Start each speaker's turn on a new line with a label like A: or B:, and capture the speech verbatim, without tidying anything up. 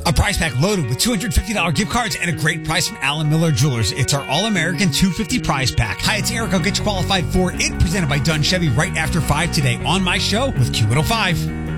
A: A prize pack loaded with two hundred fifty dollars gift cards and a great price from Allen Miller Jewelers. It's our All-American two hundred fifty dollars prize pack. Hi, it's Eric. I'll get you qualified for it. Presented by Dunn Chevy right after five today on my show with Q one oh five.